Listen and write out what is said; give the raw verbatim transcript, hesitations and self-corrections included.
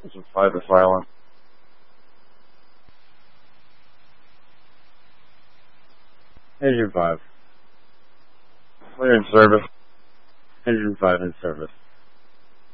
Engine five is silent. Engine five. We're in service. Engine five in service.